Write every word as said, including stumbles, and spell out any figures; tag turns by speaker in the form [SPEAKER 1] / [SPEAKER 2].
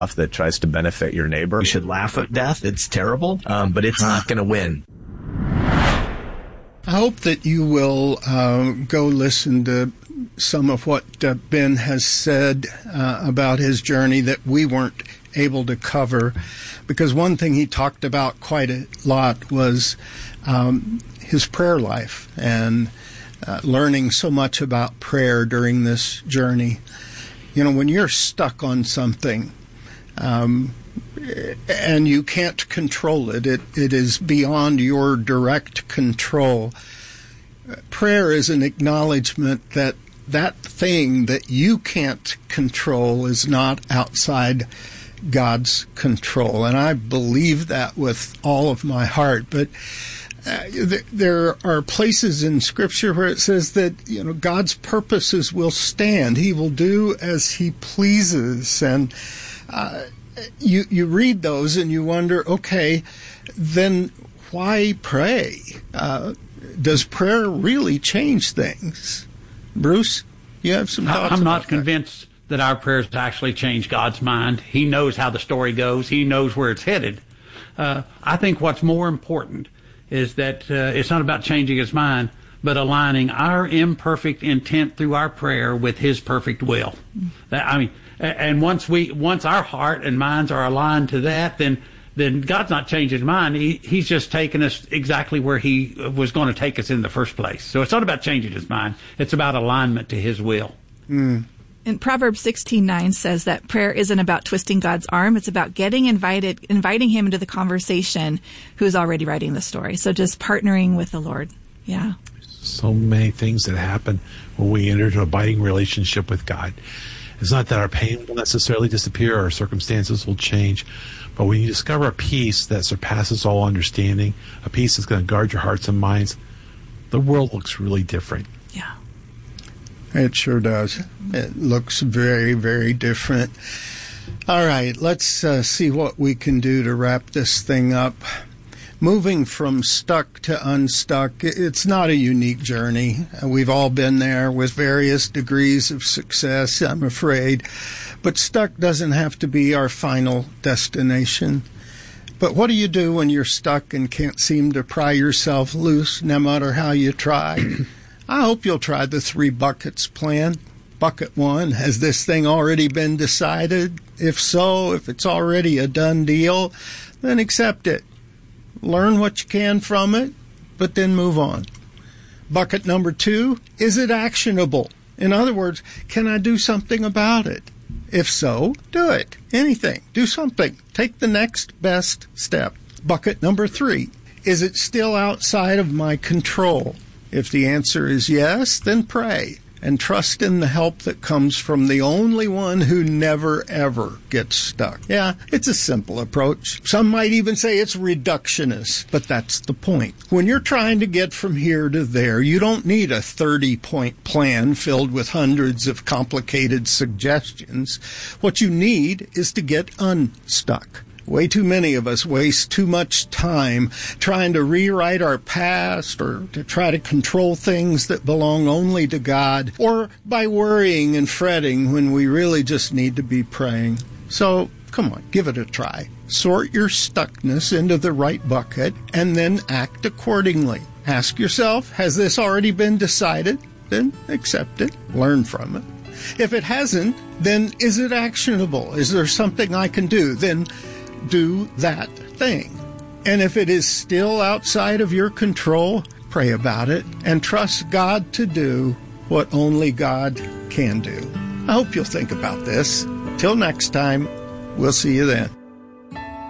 [SPEAKER 1] that tries to benefit your neighbor.
[SPEAKER 2] You should laugh at death. It's terrible, um, but it's not going to win.
[SPEAKER 3] I hope that you will uh, go listen to some of what uh, Ben has said uh, about his journey that we weren't able to cover, because one thing he talked about quite a lot was um, his prayer life and uh, learning so much about prayer during this journey. You know, when you're stuck on something, Um, and you can't control it. It it is beyond your direct control. Prayer is an acknowledgement that that thing that you can't control is not outside God's control. And I believe that with all of my heart. But uh, th- there are places in Scripture where it says that, you know, God's purposes will stand. He will do as He pleases. And Uh, you you read those and you wonder, okay, then why pray? Uh, does prayer really change things? Bruce, you have some thoughts?
[SPEAKER 4] I'm not
[SPEAKER 3] about
[SPEAKER 4] convinced that. that our prayers actually change God's mind. He knows how the story goes. He knows where it's headed. Uh, I think what's more important is that uh, it's not about changing His mind, but aligning our imperfect intent through our prayer with His perfect will. That, I mean, and once we, once our heart and minds are aligned to that, then, then God's not changing His mind. He, he's just taking us exactly where He was going to take us in the first place. So it's not about changing His mind. It's about alignment to His will.
[SPEAKER 3] Mm.
[SPEAKER 5] And Proverbs sixteen nine says that prayer isn't about twisting God's arm. It's about getting invited, inviting Him into the conversation who's already writing the story. So just partnering with the Lord. Yeah.
[SPEAKER 6] So many things that happen when we enter into a abiding relationship with God. It's not that our pain will necessarily disappear, our circumstances will change, but when you discover a peace that surpasses all understanding, a peace that's going to guard your hearts and minds, the world looks really different.
[SPEAKER 5] Yeah.
[SPEAKER 3] It sure does. It looks very, very different. All right, let's uh, see what we can do to wrap this thing up. Moving from stuck to unstuck, it's not a unique journey. We've all been there with various degrees of success, I'm afraid. But stuck doesn't have to be our final destination. But what do you do when you're stuck and can't seem to pry yourself loose, no matter how you try? I hope you'll try the three buckets plan. Bucket one, has this thing already been decided? If so, if it's already a done deal, then accept it. Learn what you can from it, but then move on. Bucket number two, is it actionable? In other words, can I do something about it? If so, do it. Anything. Do something. Take the next best step. Bucket number three, is it still outside of my control? If the answer is yes, then pray and trust in the help that comes from the only one who never, ever gets stuck. Yeah, it's a simple approach. Some might even say it's reductionist, but that's the point. When you're trying to get from here to there, you don't need a thirty-point plan filled with hundreds of complicated suggestions. What you need is to get unstuck. Way too many of us waste too much time trying to rewrite our past or to try to control things that belong only to God, or by worrying and fretting when we really just need to be praying. So, come on, give it a try. Sort your stuckness into the right bucket and then act accordingly. Ask yourself, has this already been decided? Then accept it. Learn from it. If it hasn't, then is it actionable? Is there something I can do? Then do that thing. And if it is still outside of your control, pray about it and trust God to do what only God can do. I hope you'll think about this. Till next time, we'll see you then.